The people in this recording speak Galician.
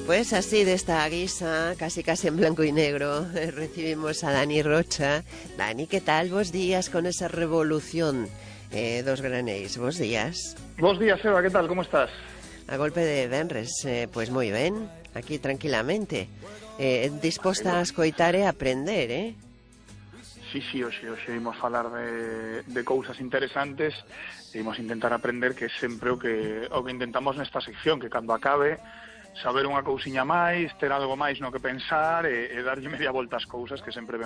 Pues así, de esta guisa, casi en blanco y negro, recibimos a Dani Rocha. Dani, ¿qué tal? Bos días con esa revolución dos granéis. Bos días. Bos días, Eva, ¿qué tal? ¿Cómo estás? A golpe de venres, pues moi ben, aquí tranquilamente. Disposta a escoitar e aprender, Sí, hoxe imos falar de cousas interesantes e imos intentar aprender, que é sempre o que intentamos nesta sección, que cando acabe saber unha cousiña máis, ter algo máis no que pensar e darlle media volta ás cousas, que sempre ven